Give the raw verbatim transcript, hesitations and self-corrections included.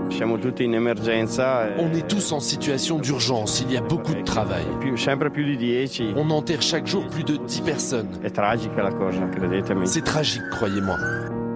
Siamo tutti in emergenza. On est tous en situation d'urgence, il y a beaucoup de travail. Più, sempre più di dieci. On enterre chaque jour plus de dix personnes. È tragica la cosa, credetemi. C'est tragique, croyez-moi.